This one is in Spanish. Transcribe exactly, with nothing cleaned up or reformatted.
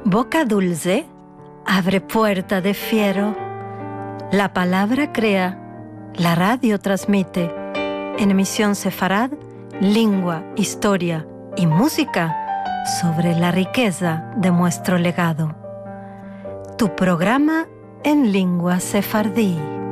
Boca dulce abre puerta de fiero. La palabra crea, la radio transmite. En emisión Sefarad, lengua, historia y música sobre la riqueza de nuestro legado. Tu programa en lengua sefardí.